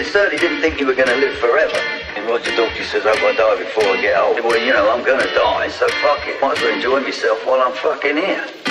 certainly didn't think you were going to live forever. And Roger Daltrey says, I've got to die before I get old. Well, you know, I'm going to die, so fuck it. Might as well enjoy myself while I'm fucking here.